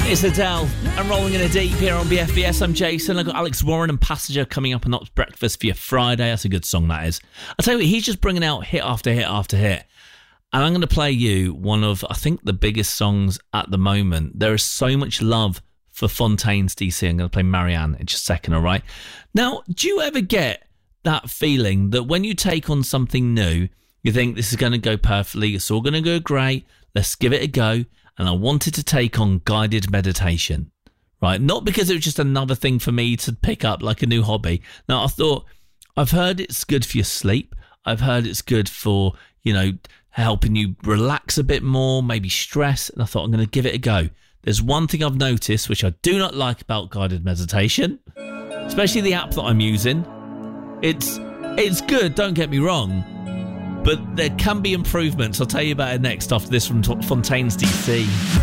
It's Adele. I'm rolling in a deep here on BFBS. I'm Jason. I've got Alex Warren and Passenger coming up on Not Breakfast for your Friday. That's a good song, that is. I'll tell you what, he's just bringing out hit after hit after hit. And I'm going to play you one of, I think, the biggest songs at the moment. There is so much love for Fontaines DC. I'm going to play Marianne in just a second, all right? Now, do you ever get that feeling that when you take on something new, you think this is going to go perfectly, it's all going to go great, let's give it a go? And I wanted to take on guided meditation, right? Not because it was just another thing for me to pick up like a new hobby. Now, I thought, I've heard it's good for your sleep. I've heard it's good for, helping you relax a bit more, maybe stress. And I thought, I'm going to give it a go. There's one thing I've noticed, which I do not like about guided meditation, especially the app that I'm using. It's good, don't get me wrong. But there can be improvements. I'll tell you about it next after this from Fontaines DC.